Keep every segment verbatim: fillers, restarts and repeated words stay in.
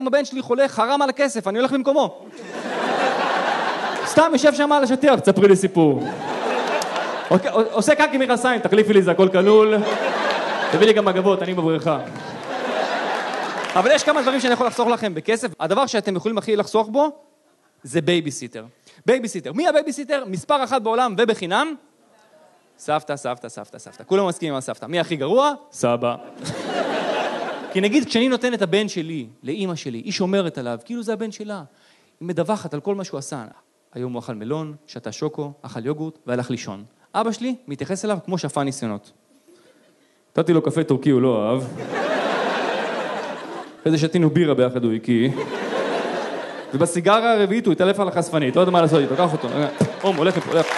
הבן שלי חולה, חרם על הכסף, אני הולך במקומו. סתם יושב שם על השטיח, תספרי לי סיפור. עושה קקי מכנסיים, תחליפי לי, זה הכל כלול. תביא לי גם מגבות, אני בבריכה. אבל יש כמה דברים שאני יכול לחסוך לכם בכסף. הדבר שאתם יכולים הכי לחסוך בו, זה בייביסיטר. בייביסיטר. מי הבייביסיטר? מספר אחת בעולם ובחינם. סבתא, סבתא, סבתא, סבתא. כולם מסכימים על סבתא. מי הכי גרוע? סבא. כי נגיד, כשאני נותן את הבן שלי לאמא שלי, היא שומרת עליו, כאילו זה הבן שלה. היא מדווחת על כל מה שהוא עשה. היום הוא אכל מלון, שתה שוקו, אכל יוגורט והלך לישון. אבא שלי מתייחס אליו כמו שפע ניסיונות. נתתי לו קפה טורקי, הוא לא אהב. אחרי זה שתינו בירה ביחד, הוא הקיא. ובסיגרה הרביעית הוא התעלף על החשפנית, לא יודע מה לעשות איתו, קח אותו. אום, הולך לפה, הולך.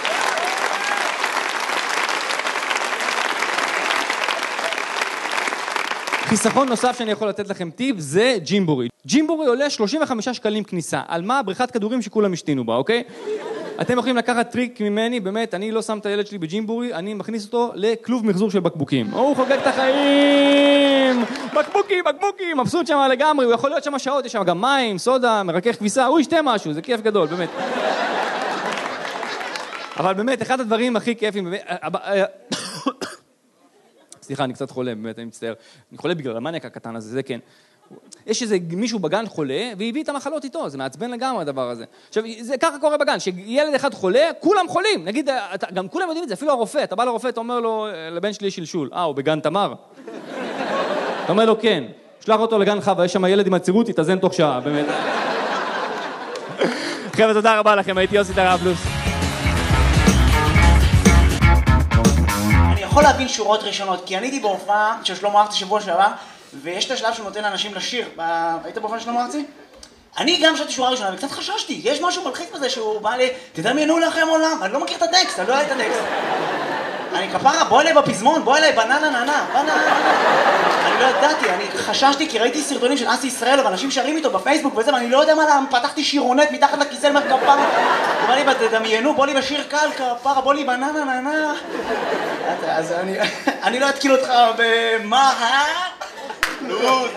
חיסכון נוסף שאני יכול לתת לכם טיפ זה ג'ימבורי. ג'ימבורי עולה שלושים וחמישה שקלים כניסה. על מה? בריכת כדורים שכולם השתינו בה, אוקיי? אתם יכולים לקחת טריק ממני, באמת, אני לא שם את הילד שלי בג'ימבורי, אני מכניס אותו לכלוב מחזור של בקבוקים. הוא חוגג את החיים! בקבוקים, בקבוקים, מבסוט שם לגמרי, הוא יכול להיות שם שעות, יש שם גם מים, סודה, מרכך כביסה, הוא ישתה משהו, זה כיף גדול, באמת. אבל באמת, אחד הדברים הכי כיפים, סליחה, אני קצת חולה, באמת, אני מצטער. אני חולה בגלל המניאק הקטן הזה, זה כן. יש איזה מישהו בגן חולה, והביא את המחלות איתו, זה מעצבן לגמרי הדבר הזה. עכשיו, זה ככה קורה בגן, שילד אחד חולה, כולם חולים. נגיד, גם כולם יודעים את זה, אפילו הרופא, אתה בא לרופא, אתה אומר לו, לבן שלי יש שלשול. אה, הוא בגן תמר? אתה אומר לו, כן. שלח אותו לגן חווה, יש שם ילד עם עצירות, יתאזן תוך שעה, באמת. חבר'ה, תודה רבה לכם, הייתי יוסי טראבלוס. אני יכול להבין שורות ראשונות, כי אני הייתי בהופעה של שלמה ארצי שבוע שעבר, ויש את השלב שהוא נותן לאנשים לשיר. היית בהופעה של שלמה ארצי? אני גם שרתי שורה ראשונה, וקצת חששתי. יש משהו מלחיץ בזה שהוא בא לי, תדמיינו לכם עולם. אני לא מכיר את הטקסט, אני לא יודע את הטקסט. אני כפרה, בוא אליי בפזמון, בוא אליי בננה ננה, בננה. אני לא ידעתי, אני חששתי כי ראיתי סרטונים של אסי ישראל, ואנשים שרים איתו בפייסבוק וזה, ואני לא יודע מה להם, פתחתי שירונט מתחת לכיסא למר כפרה. הוא בא לי, תדמיינו, בוא לי בשיר קל, כפרה, בוא לי בננה ננה. אז אני, אני לא אתקיל אותך במה, אה? לוז,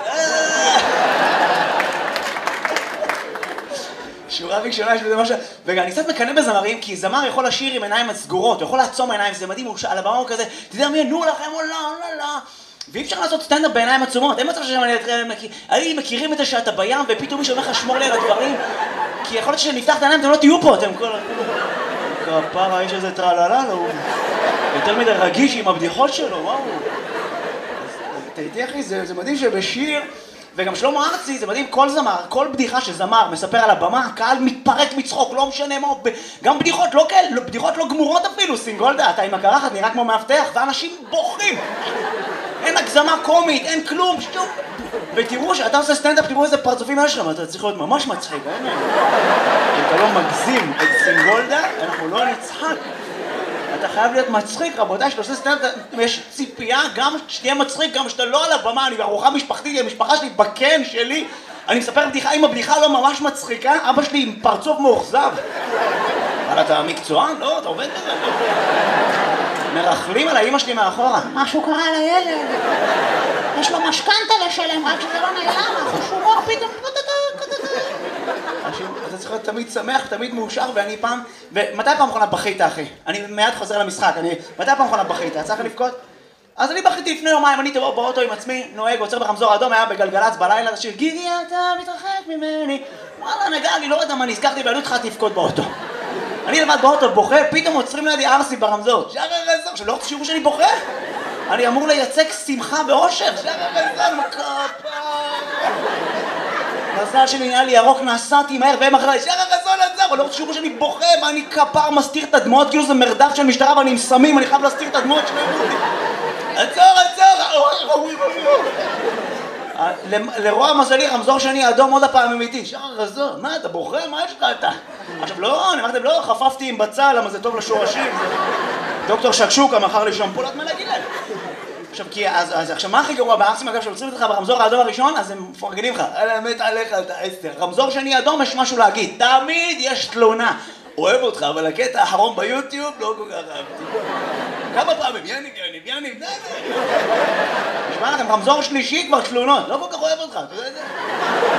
שורה ראשונה יש בזה משהו, ואני קצת מקנא בזמרים, כי זמר יכול לשיר עם עיניים סגורות, הוא יכול לעצום עיניים, זה מדהים, על הבמה הוא כזה, תדמיינו לכם עולה, עולה, ואי אפשר לעשות סטנדאפ בעיניים עצומות, אין מצב ששם אני מכירים את זה שאתה בים, ופתאום מישהו אומר לך שמור לי על הדברים, כי יכול להיות שנפתח את העיניים, אתם לא תהיו פה, אתם כל... כפרה, יש איזה טרללה, הוא יותר מדי רגיש עם הבדיחות שלו, וואו. תהייתי אחי, זה מדהים שבשיר, וגם שלמה ארצי, זה מדהים, כל זמר, כל בדיחה שזמר מספר על הבמה, הקהל מתפרק מצחוק, לא משנה מה, גם בדיחות לא כאלה, בדיחות לא גמורות אפילו, סינגולדה, אתה עם הקרחת נראה כמו מאבטח, ואנשים בוכים. אין הגזמה קומית, אין כלום, שום. ותראו שאתה עושה סטנדאפ, תראו איזה פרצופים יש לך, אתה צריך להיות ממש מצחיק, אין? אם אתה לא מגזים את סינגולדה, אנחנו לא נצחק. אתה חייב להיות מצחיק, רבותיי, שאתה עושה סטנדאפ, יש ציפייה גם שתהיה מצחיק, גם שאתה לא על הבמה, אני בארוחה משפחתית, המשפחה שלי בקן שלי, אני מספר בדיחה, אם הבדיחה לא ממש מצחיקה, אבא שלי עם פרצוף מאוכזב. אבל אתה מקצוען? לא, אתה עובד בזה. מרחלים על האמא שלי מאחורה. משהו קרה לילד. יש לו משכנתה לשלם, רק שזה לא נעלם, החושומות פתאום... אתה צריך להיות תמיד שמח, תמיד מאושר, ואני פעם... ומתי פעם אחרונה בכית, אחי? אני מיד חוזר למשחק, אני... מתי פעם אחרונה בכית? צריך לבכות? אז אני בכיתי לפני יומיים, אני באוטו עם עצמי, נוהג, עוצר ברמזור אדום, היה בגלגלצ בלילה, השיר גיגי אתה מתרחק ממני. וואלה, נגע, אני לא יודע מה, נזכרתי בעלות לך תפקוד באוטו. אני לבד באוטו בוכה, פתאום עוצרים לידי ארסי ברמזור. שחר רזור, שלא רוצה שיראו שאני בוכה? אני אמור לייצג שמחה ואושר. שחר רזור, מקפה. מזל שלי נהיה לי ירוק, נסעתי מהר והם אחרי, שחר רזור לעצר, לא רוצה שיראו שאני בוכה, ואני כפר מסתיר את הדמעות, כאילו זה מרדף של משטרה ואני עם סמים, אני חייב להסתיר את הדמעות שלהם. עצור, עצור! לרוע מזלי, רמזור שני אדום עוד הפעם אמיתי. שחר רזור, מה אתה בוכה? מה יש לך אתה? עכשיו לא, אני אמרתם לא, חפפתי עם בצל, למה זה טוב לשורשים. דוקטור שקשוקה מכר לי שמפולת, מה להגיד להם? עכשיו, כי, אז, אז עכשיו מה הכי גרוע בארצים, אגב, שעוצרים אותך ברמזור האדום הראשון, אז הם מפרגנים לך. אלא מת עליך, אתה עשר. רמזור שני אדום, יש משהו להגיד. תמיד יש תלונה. אוהב אותך, אבל הקטע האחרון ביוטיוב לא כל כך אהבתי. כמה פעמים, יניב, יניב, יניב, די, די. נשמע לכם, רמזור שלישי כבר תלונות, לא כל כך אוהב אותך, אתה יודע את זה?